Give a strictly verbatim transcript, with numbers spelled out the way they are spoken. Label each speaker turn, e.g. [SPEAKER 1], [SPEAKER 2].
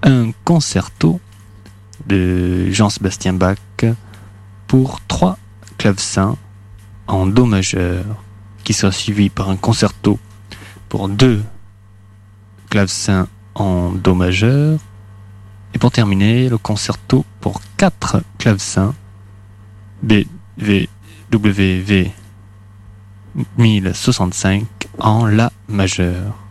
[SPEAKER 1] un concerto de Jean-Sébastien Bach pour trois clavecins en do majeur, qui sera suivi par un concerto pour deux clavecins en do majeur, et pour terminer, le concerto pour quatre clavecins B V W V mille soixante-cinq en la majeur.